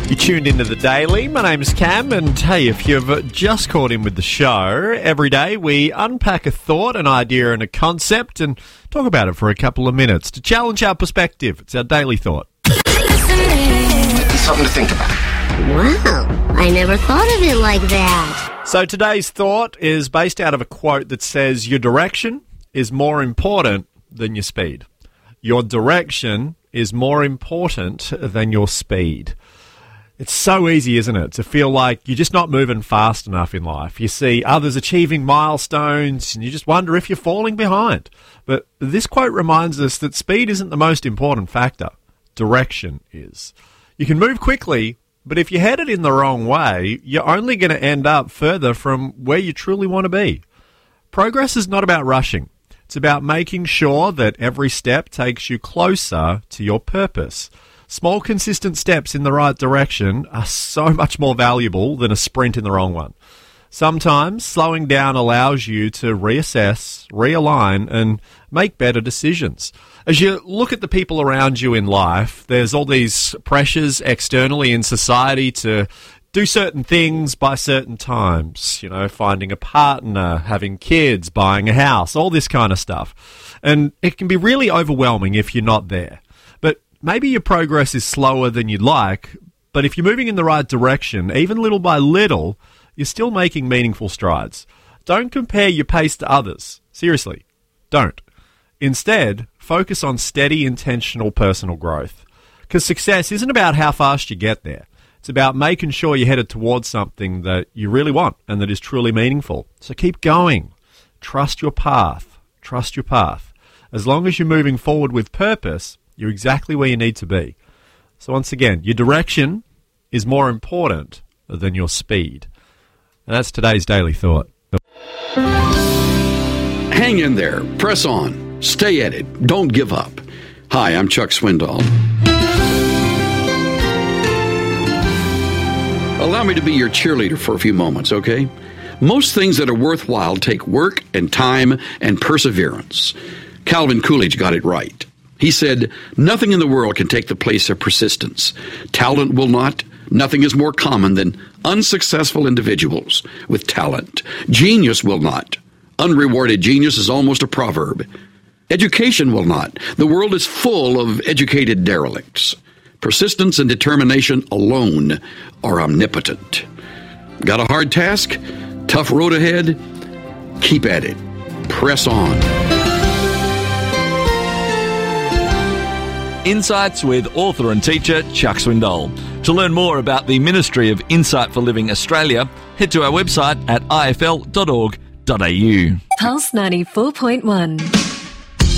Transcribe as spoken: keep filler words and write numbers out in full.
You tuned into The Daily. My name's Cam, and hey, if you've just caught in with the show, every day we unpack a thought, an idea and a concept and talk about it for a couple of minutes to challenge our perspective. It's our Daily Thought. Something to think about. Wow, I never thought of it like that. So today's thought is based out of a quote that says, your direction is more important than your speed. Your direction is more important than your speed. It's so easy, isn't it, to feel like you're just not moving fast enough in life. You see others achieving milestones and you just wonder if you're falling behind. But this quote reminds us that speed isn't the most important factor. Direction is. You can move quickly, but if you're headed in the wrong way, you're only going to end up further from where you truly want to be. Progress is not about rushing. It's about making sure that every step takes you closer to your purpose. Small, consistent steps in the right direction are so much more valuable than a sprint in the wrong one. Sometimes slowing down allows you to reassess, realign, and make better decisions. As you look at the people around you in life, there's all these pressures externally in society to do certain things by certain times. You know, finding a partner, having kids, buying a house, all this kind of stuff. And it can be really overwhelming if you're not there. But maybe your progress is slower than you'd like, but if you're moving in the right direction, even little by little, you're still making meaningful strides. Don't compare your pace to others. Seriously, don't. Instead, focus on steady, intentional personal growth. Because success isn't about how fast you get there. It's about making sure you're headed towards something that you really want and that is truly meaningful. So keep going. Trust your path. Trust your path. As long as you're moving forward with purpose, you're exactly where you need to be. So once again, your direction is more important than your speed. And that's today's Daily Thought. Hang in there. Press on. Stay at it. Don't give up. Hi, I'm Chuck Swindoll. Allow me to be your cheerleader for a few moments, okay? Most things that are worthwhile take work and time and perseverance. Calvin Coolidge got it right. He said, nothing in the world can take the place of persistence. Talent will not. Nothing is more common than unsuccessful individuals with talent. Genius will not. Unrewarded genius is almost a proverb. Education will not. The world is full of educated derelicts. Persistence and determination alone are omnipotent. Got a hard task? Tough road ahead? Keep at it. Press on. Insights with author and teacher Chuck Swindoll. To learn more about the Ministry of Insight for Living Australia, head to our website at I F L dot org dot A U. Pulse ninety-four point one.